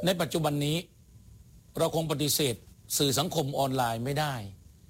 ในปัจจุบันนี้เราคงปฏิเสธสื่อสังคมออนไลน์ไม่ได้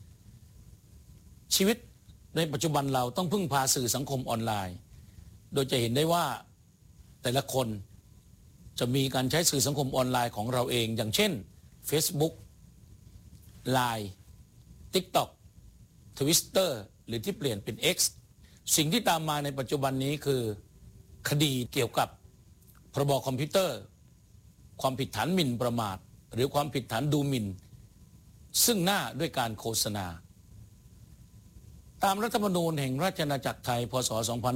ชีวิตในปัจจุบันเราต้องพึ่งพาสื่อสังคมออนไลน์โดยจะเห็นได้ว่าแต่ละคนจะมีการใช้สื่อสังคมออนไลน์ของเราเองอย่างเช่น Facebook Line TikTok Twitter หรือที่เปลี่ยนเป็น X สิ่งที่ตามมาในปัจจุบันนี้คือคดีเกี่ยวกับพรบคอมพิวเตอร์ความผิดฐานหมิ่นประมาทหรือความผิดฐานดูหมิ่นซึ่งหน้าด้วยการโฆษณาตามรัฐธรรมนูญแห่งราชอาณาจักรไทยพ.ศ.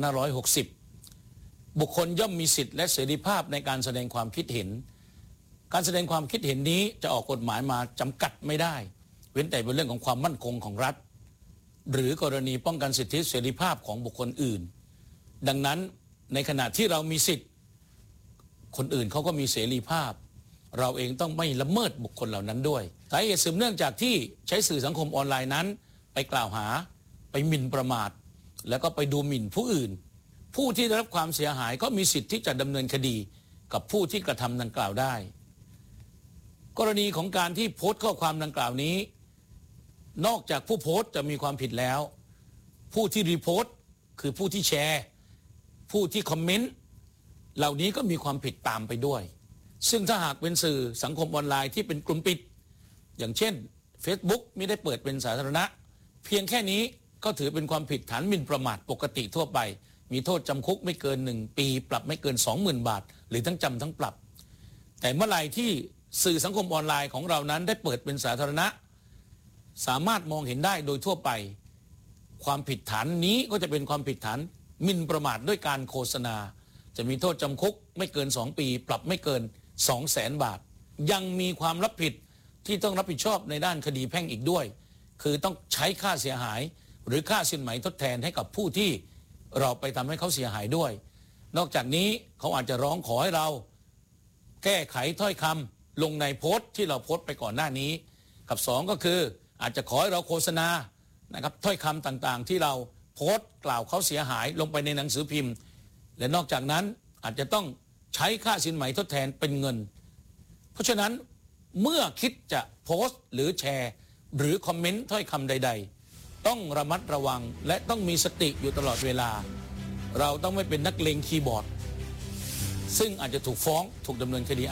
2560บุคคลย่อมมีสิทธิและเสรีภาพในการแสดงความคิดเห็นการแสดงความคิดเห็นนี้จะออกกฎหมายมาจำกัดไม่ได้เว้นแต่เป็นเรื่องของความมั่นคงของรัฐหรือกรณีป้องกันสิทธิเสรีภาพของบุคคลอื่นดังนั้นในขณะที่เรามีสิทธิ์คนอื่นเขาก็มีเสรีภาพเราเองต้องไม่ละเมิดบุคคลเหล่านั้นด้วยสาเหตุสืบเนื่องจากที่ใช้สื่อสังคมออนไลน์นั้นไปกล่าวหาไปหมิ่นประมาทแล้วก็ไปดูหมิ่นผู้อื่นผู้ที่ได้รับความเสียหายก็มีสิทธิ์ที่จะดำเนินคดีกับผู้ที่กระทำดังกล่าวได้กรณีของการที่โพสต์ข้อความดังกล่าวนี้นอกจากผู้โพสต์จะมีความผิดแล้วผู้ที่รีโพสต์คือผู้ที่แชร์ผู้ที่คอมเมนต์เหล่านี้ก็มีความผิดตามไปด้วยซึ่งถ้าหากเป็นสื่อสังคมออนไลน์ที่เป็นกลุ่มปิดอย่างเช่น Facebook ไม่ได้เปิดเป็นสาธารณะเพียงแค่นี้ก็ถือเป็นความผิดฐานหมิ่นประมาทปกติทั่วไปมีโทษจำคุกไม่เกิน1 ปีปรับไม่เกิน 20,000 บาทหรือทั้งจำทั้งปรับแต่เมื่อไหร่ที่สื่อสังคมออนไลน์ของเรานั้นได้เปิดเป็นสาธารณะสามารถมองเห็นได้โดยทั่วไปความผิดฐานนี้ก็จะเป็นความผิดฐานหมิ่นประมาทด้วยการโฆษณาจะมีโทษจำคุกไม่เกิน2 ปีปรับไม่เกิน 200,000 บาทยังมีความรับผิดที่ต้องรับผิดชอบในด้านคดีแพ่งอีกด้วยคือต้องใช้ค่าเสียหายหรือค่าสินไหมทดแทนให้กับผู้ที่เราไปทำให้เขาเสียหายด้วยนอกจากนี้เขาอาจจะร้องขอให้เราแก้ไขถ้อยคำลงในโพสต์ที่เราโพสต์ไปก่อนหน้านี้กับ2ก็คืออาจจะขอให้เราโฆษณานะครับถ้อยคำต่างๆที่เราโพสต์กล่าวเขาเสียหายลงไปในหนังสือพิมพ์และนอกจากนั้นอาจจะต้องใช้ค่าสินไหมทดแทนเป็นเงินเพราะฉะนั้นเมื่อคิดจะโพสต์หรือแชร์หรือคอมเมนต์ถ้อยคำใดๆต้องระมัดระวังและต้องมีสติอยู่ตลอดเวลาเราต้องไม่เป็นนักเลงคีย์บอร์ดซึ่งอาจจะถูกฟ้องถูกดำเนินคดี